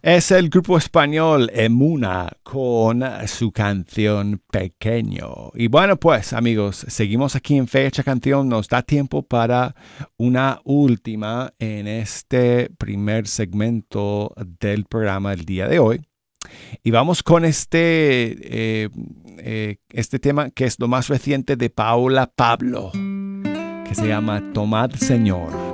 Es el grupo español Emuna con su canción Pequeño. Y bueno, pues amigos, seguimos aquí en Fecha Canción. Nos da tiempo para una última en este primer segmento del programa del día de hoy. Y vamos con este tema que es lo más reciente de Paula Pablo, que se llama Tomad Señor.